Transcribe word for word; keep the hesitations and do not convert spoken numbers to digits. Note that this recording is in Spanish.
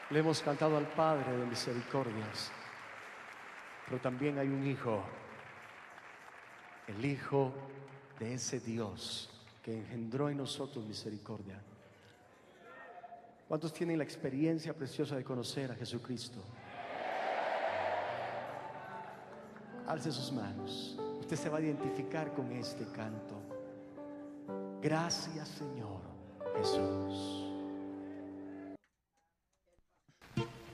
Le hemos cantado al Padre de misericordias, pero también hay un Hijo, el Hijo de ese Dios que engendró en nosotros misericordia. ¿Cuántos tienen la experiencia preciosa de conocer a Jesucristo? Alce sus manos. Usted se va a identificar con este canto. Gracias, Señor Jesús.